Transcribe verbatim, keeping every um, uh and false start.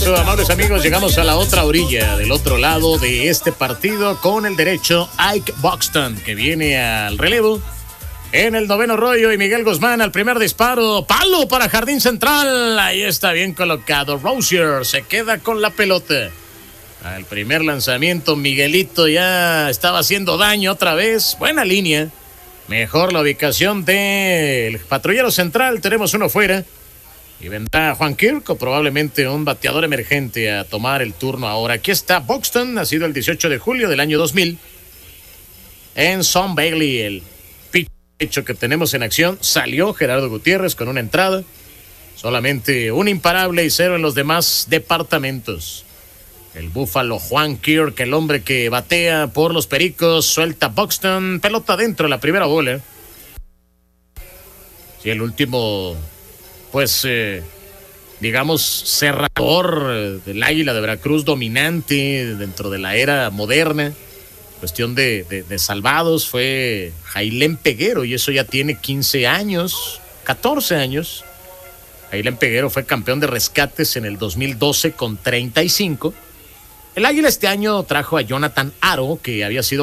eso, amables amigos, llegamos a la otra orilla, del otro lado de este partido, con el derecho Ike Buxton, que viene al relevo en el noveno rollo, y Miguel Guzmán al primer disparo. Palo para Jardín Central. Ahí está bien colocado. Rozier se queda con la pelota. Al primer lanzamiento, Miguelito ya estaba haciendo daño otra vez. Buena línea. Mejor la ubicación del patrullero central. Tenemos uno fuera. Y vendrá Juan Kirk, o probablemente un bateador emergente, a tomar el turno ahora. Aquí está Buxton, nacido el dieciocho de julio del año dos mil. En Sun Bailey, el pitcher que tenemos en acción. Salió Gerardo Gutiérrez con una entrada. Solamente un imparable y cero en los demás departamentos. El búfalo Juan Kirk, el hombre que batea por los Pericos, suelta Buxton, pelota dentro, la primera bola. Sí, el último, pues, eh, digamos, cerrador del Águila de Veracruz, dominante dentro de la era moderna. Cuestión de, de, de salvados fue Jailén Peguero, y eso ya tiene quince años, catorce años. Jailén Peguero fue campeón de rescates en el dos mil doce con treinta y cinco. El Águila este año trajo a Jonathan Aro, que había sido